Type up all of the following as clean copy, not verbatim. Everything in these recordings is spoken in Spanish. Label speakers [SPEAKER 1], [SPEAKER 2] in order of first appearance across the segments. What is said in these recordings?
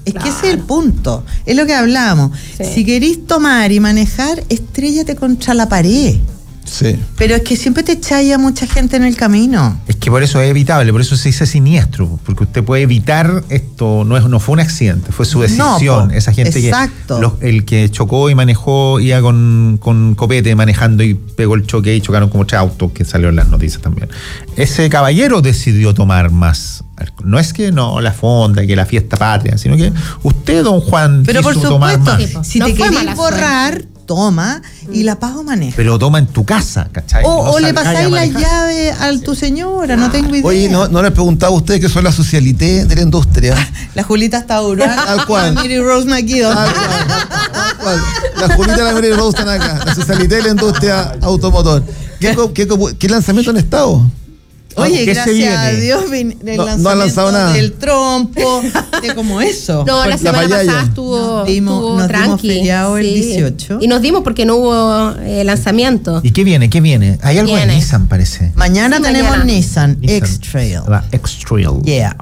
[SPEAKER 1] Es que ese es el punto. Es lo que hablábamos.
[SPEAKER 2] Sí.
[SPEAKER 1] Si querís tomar y manejar, estréllate contra la pared.
[SPEAKER 3] Sí.
[SPEAKER 1] Pero es que siempre te echáis a mucha gente en el camino.
[SPEAKER 4] Es que por eso es evitable, por eso se dice siniestro, porque usted puede evitar esto, no fue un accidente, fue su decisión.
[SPEAKER 1] No,
[SPEAKER 4] esa gente
[SPEAKER 1] exacto.
[SPEAKER 4] el que chocó y manejó, iba con copete manejando y pegó el choque y chocaron como 3 autos, que salió en las noticias también. Ese caballero decidió tomar más. No es que la fonda, que la fiesta patria, sino que usted, don Juan,
[SPEAKER 1] pero
[SPEAKER 4] quiso
[SPEAKER 1] por
[SPEAKER 4] tomar
[SPEAKER 1] supuesto,
[SPEAKER 4] más.
[SPEAKER 1] si
[SPEAKER 2] no
[SPEAKER 1] te
[SPEAKER 2] fue
[SPEAKER 1] querés
[SPEAKER 2] mala
[SPEAKER 1] borrar, toma y la pago maneja.
[SPEAKER 4] Pero toma en tu casa, ¿cachai?
[SPEAKER 1] O le
[SPEAKER 4] salgáis a
[SPEAKER 1] pasáis la
[SPEAKER 4] manejar.
[SPEAKER 1] llave a tu señora, no tengo idea.
[SPEAKER 3] Oye, no les preguntaba a ustedes qué son la socialité de la industria.
[SPEAKER 1] La Julita Taurán,
[SPEAKER 3] Tal cual.
[SPEAKER 1] Mary Rose McKeon.
[SPEAKER 3] Tal cual. La Julita y la Mary Rose están acá. La socialité de la industria automotor. ¿Qué lanzamiento han estado?
[SPEAKER 1] Oye,
[SPEAKER 4] ¿Qué se
[SPEAKER 1] gracias a
[SPEAKER 4] viene?
[SPEAKER 1] Dios el
[SPEAKER 3] No han
[SPEAKER 1] lanzamiento
[SPEAKER 3] lanzado nada.
[SPEAKER 1] del trompo, de como eso.
[SPEAKER 2] No, la semana
[SPEAKER 3] payaya.
[SPEAKER 2] pasada estuvo
[SPEAKER 1] Nos dimos
[SPEAKER 2] tranqui.
[SPEAKER 1] feriado el 18.
[SPEAKER 2] Y nos dimos porque no hubo lanzamiento.
[SPEAKER 4] ¿Y qué viene? Hay algo de
[SPEAKER 2] Viene.
[SPEAKER 4] Nissan, parece.
[SPEAKER 1] Mañana
[SPEAKER 2] Sí,
[SPEAKER 1] tenemos
[SPEAKER 2] mañana.
[SPEAKER 1] Nissan X-Trail.
[SPEAKER 4] La X-Trail.
[SPEAKER 1] Yeah.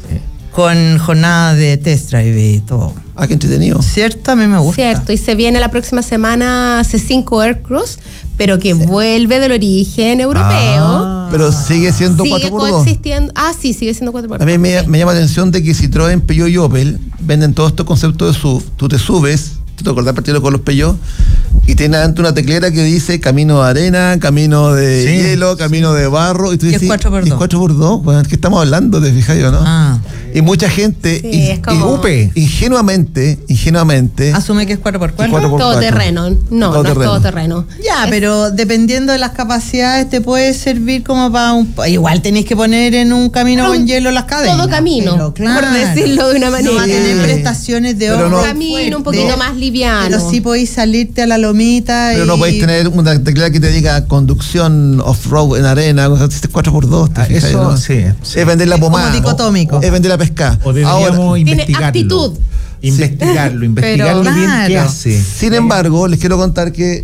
[SPEAKER 1] Con jornada de test drive y todo.
[SPEAKER 3] Ah, qué entretenido.
[SPEAKER 1] ¿Cierto? A mí me gusta.
[SPEAKER 2] Cierto, y se viene la próxima semana C5 Aircross, pero que vuelve del origen europeo.
[SPEAKER 3] Pero sigue siendo
[SPEAKER 2] Sigue
[SPEAKER 3] 4x2.
[SPEAKER 2] coexistiendo. Sí, sigue siendo 4x2.
[SPEAKER 3] A mí me llama la atención de que Citroën, Peugeot y Opel venden todos estos conceptos de SUV. Tú te subes, tú te acordás partido con los Peugeot, y tiene adelante una teclera que dice camino de arena, camino de
[SPEAKER 4] Sí,
[SPEAKER 3] hielo, camino de barro. Y tú
[SPEAKER 1] Y es
[SPEAKER 3] dices,
[SPEAKER 1] 4x2.
[SPEAKER 3] ¿y 4x2? Bueno, ¿qué estamos hablando? ¿Te fijas yo, no?
[SPEAKER 1] Ah.
[SPEAKER 3] Y mucha gente,
[SPEAKER 2] Sí, es como-
[SPEAKER 3] ingenuamente,
[SPEAKER 1] Asume que es 4x4.
[SPEAKER 3] 4x4.
[SPEAKER 2] Todoterreno. No es todoterreno.
[SPEAKER 1] Ya, pero dependiendo de las capacidades te puede servir como para un... Igual tenés que poner en un camino
[SPEAKER 2] Pero
[SPEAKER 1] con hielo las cadenas.
[SPEAKER 2] todo camino,
[SPEAKER 1] pero claro,
[SPEAKER 2] por decirlo de una
[SPEAKER 1] no va a
[SPEAKER 2] manera.
[SPEAKER 1] tener prestaciones de
[SPEAKER 3] Pero
[SPEAKER 1] oro
[SPEAKER 3] no-
[SPEAKER 2] Un camino un poquito más liviano.
[SPEAKER 1] Pero sí podéis salirte a la lomita.
[SPEAKER 3] Pero no podéis tener una teclera que te diga conducción off-road en arena, cosas así, 4x2. ¿te fijas,
[SPEAKER 4] Eso,
[SPEAKER 3] no?
[SPEAKER 4] sí.
[SPEAKER 3] Es vender la
[SPEAKER 1] Es como
[SPEAKER 3] pomada.
[SPEAKER 1] dicotómico.
[SPEAKER 3] Es vender la pesca.
[SPEAKER 4] O deberíamos
[SPEAKER 2] Tiene
[SPEAKER 4] investigarlo.
[SPEAKER 2] actitud.
[SPEAKER 4] Investigarlo
[SPEAKER 2] Pero,
[SPEAKER 4] bien qué
[SPEAKER 1] claro.
[SPEAKER 4] hace.
[SPEAKER 3] Sin embargo, les quiero contar que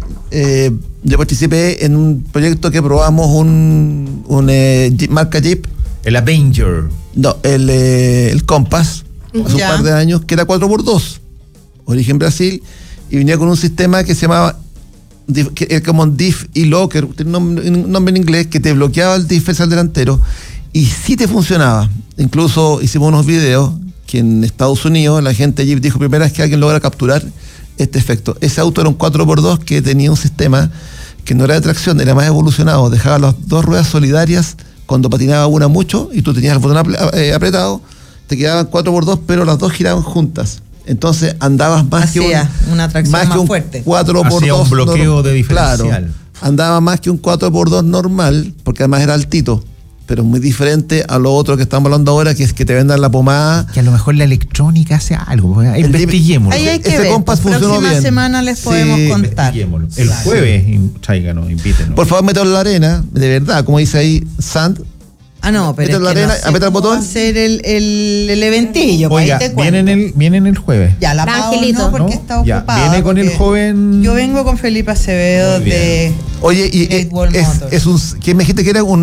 [SPEAKER 3] yo participé en un proyecto que probamos un marca Jeep,
[SPEAKER 4] El Avenger.
[SPEAKER 3] no, el Compass, hace un
[SPEAKER 1] Ya.
[SPEAKER 3] par de años, que era 4x2, origen Brasil, y venía con un sistema que se llamaba que era como un diff y locker, tiene un nombre en inglés, que te bloqueaba el differential delantero y sí te funcionaba. Incluso hicimos unos videos que en Estados Unidos la gente Jeep dijo primera vez que alguien logra capturar este efecto. Ese auto era un 4x2 que tenía un sistema que no era de tracción, era más evolucionado, dejaba las dos ruedas solidarias cuando patinaba una mucho y tú tenías el botón apretado, te quedaban 4x2 pero las dos giraban juntas. Entonces andabas más
[SPEAKER 1] Hacía una tracción más fuerte.
[SPEAKER 3] 4x2
[SPEAKER 4] Hacía un bloqueo de diferencial.
[SPEAKER 3] Claro, andaba más que un 4x2 normal, porque además era altito, pero muy diferente a lo otro que estamos hablando ahora, que es que te vendan la pomada.
[SPEAKER 4] Que a lo mejor la electrónica hace algo. Investiguémoslo.
[SPEAKER 1] Ahí hay que
[SPEAKER 3] Ese
[SPEAKER 1] ver.
[SPEAKER 3] Compass funcionó
[SPEAKER 1] Próxima
[SPEAKER 3] bien.
[SPEAKER 1] semana les
[SPEAKER 3] Sí,
[SPEAKER 1] podemos contar.
[SPEAKER 4] Investiguémoslo. El jueves, tráiganos, invítenos.
[SPEAKER 3] Por favor, mételo en la arena, de verdad, como dice ahí, Sand.
[SPEAKER 1] Ah, no, pero
[SPEAKER 3] Mete
[SPEAKER 1] es
[SPEAKER 3] la
[SPEAKER 1] que
[SPEAKER 3] arena,
[SPEAKER 1] no sé
[SPEAKER 3] aprieta el
[SPEAKER 1] cómo
[SPEAKER 3] botón.
[SPEAKER 1] va a ser el eventillo. pues
[SPEAKER 4] Oiga,
[SPEAKER 1] ahí te cuento.
[SPEAKER 4] vienen el jueves.
[SPEAKER 1] Ya, la Pau
[SPEAKER 2] Angelito.
[SPEAKER 1] no, porque
[SPEAKER 4] ¿no?
[SPEAKER 1] está
[SPEAKER 4] Ya,
[SPEAKER 1] ocupada.
[SPEAKER 4] viene con el
[SPEAKER 1] porque
[SPEAKER 4] joven.
[SPEAKER 1] Yo vengo con Felipe Acevedo
[SPEAKER 4] Muy bien.
[SPEAKER 1] de...
[SPEAKER 3] Oye, y
[SPEAKER 1] Great Wall Motors.
[SPEAKER 3] es un, ¿qué me dijiste que era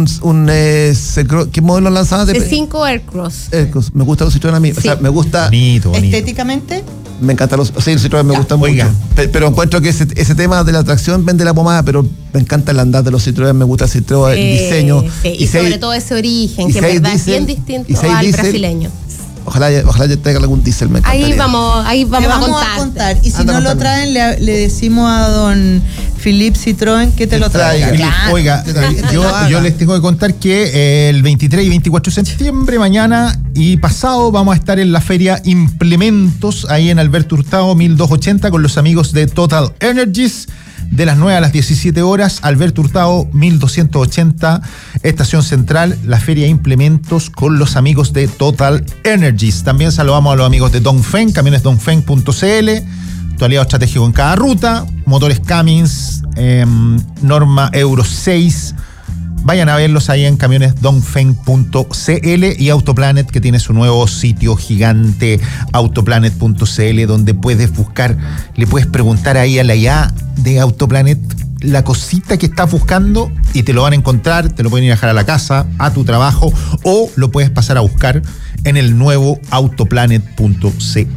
[SPEAKER 3] qué modelo lanzabas de
[SPEAKER 2] C5 Aircross.
[SPEAKER 3] Me gusta los Citroën a mí, o sea,
[SPEAKER 2] Sí.
[SPEAKER 3] me gusta,
[SPEAKER 4] Bonito.
[SPEAKER 1] Estéticamente,
[SPEAKER 3] me encantan los Citroën, me gustan
[SPEAKER 4] oiga.
[SPEAKER 3] mucho. Pero encuentro que ese tema de la tracción vende la pomada, pero me encanta el andar de los Citroën, me gusta el Citroën, el diseño.
[SPEAKER 2] Sí, y sobre todo ese origen,
[SPEAKER 3] y
[SPEAKER 2] que en
[SPEAKER 3] si hay
[SPEAKER 2] verdad es bien
[SPEAKER 3] diésel,
[SPEAKER 2] distinto
[SPEAKER 3] y si hay
[SPEAKER 2] al
[SPEAKER 3] diésel,
[SPEAKER 2] brasileño.
[SPEAKER 3] Ojalá ya traigan algún diésel, me encantaría.
[SPEAKER 2] Ahí vamos
[SPEAKER 1] le vamos
[SPEAKER 2] a
[SPEAKER 1] a
[SPEAKER 2] contar.
[SPEAKER 1] contar. Y si
[SPEAKER 3] Anda
[SPEAKER 1] no lo
[SPEAKER 3] contando.
[SPEAKER 1] traen, le decimos a don Philippe Citroën que te lo traiga.
[SPEAKER 3] traiga.
[SPEAKER 1] Claro.
[SPEAKER 4] Oiga, yo les tengo que contar que el 23 y 24 de septiembre, mañana y pasado, vamos a estar en la feria Implementos, ahí en Alberto Hurtado 1280, con los amigos de Total Energies, de las 9 a las 17 horas, Alberto Hurtado 1280, Estación Central, la feria Implementos con los amigos de Total Energies. También saludamos a los amigos de Dongfeng, camiones dongfeng.cl, tu aliado estratégico en cada ruta, motores Cummins, norma Euro 6. Vayan a verlos ahí en camionesdongfeng.cl y Autoplanet, que tiene su nuevo sitio gigante, autoplanet.cl, donde puedes buscar, le puedes preguntar ahí a la IA de Autoplanet la cosita que estás buscando y te lo van a encontrar, te lo pueden ir a dejar a la casa, a tu trabajo, o lo puedes pasar a buscar en el nuevo autoplanet.cl.